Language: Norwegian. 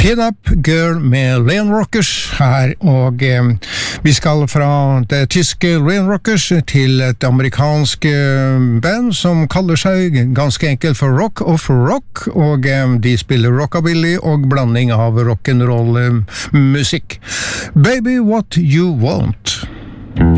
Pin-up girl med Lane Rockers her, og vi skal fra det tyske Lane Rockers til et amerikansk band som kaller seg ganske enkelt for Rock of Rock, og de spiller rockabilly og blanding av rock'n'roll musikk. Baby What You Want.